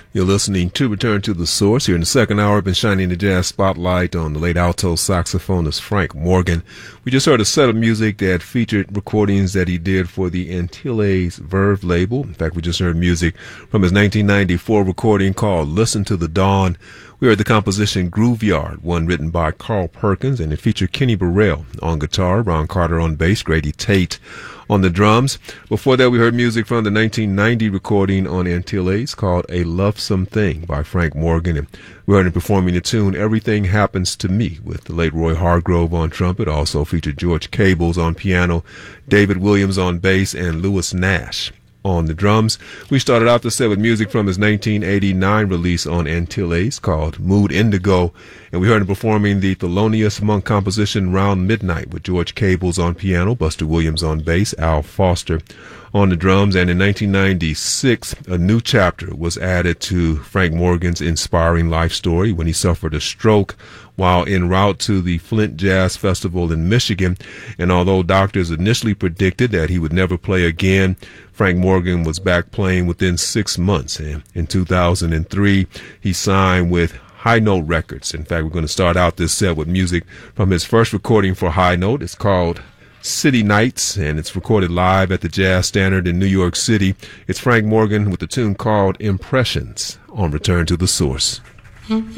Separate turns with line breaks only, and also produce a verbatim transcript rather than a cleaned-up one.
You're listening to Return to the Source. Here in the second hour, I've been shining the jazz spotlight on the late alto saxophonist Frank Morgan. We just heard a set of music that featured recordings that he did for the Antilles Verve label. In fact, we just heard music from his nineteen ninety-four recording called Listen to the Dawn. We heard the composition Grooveyard, one written by Carl Perkins, and it featured Kenny Burrell on guitar, Ron Carter on bass, Grady Tate on the drums. Before that, we heard music from the nineteen ninety recording on Antilles called A Lovesome Thing by Frank Morgan. And we heard him performing the tune Everything Happens to Me with the late Roy Hargrove on trumpet. Also featured George Cables on piano, David Williams on bass, and Lewis Nash on the drums. We started out the set with music from his nineteen eighty-nine release on Antilles called Mood Indigo, and we heard him performing the Thelonious Monk composition Round Midnight with George Cables on piano, Buster Williams on bass, Al Foster on the drums. And in nineteen ninety-six, a new chapter was added to Frank Morgan's inspiring life story when he suffered a stroke while en route to the Flint Jazz Festival in Michigan. And although doctors initially predicted that he would never play again, Frank Morgan was back playing within six months. And in two thousand three, he signed with High Note Records. In fact, we're going to start out this set with music from his first recording for High Note. It's called City Nights, and it's recorded live at the Jazz Standard in New York City. It's Frank Morgan with the tune called Impressions on Return to the Source.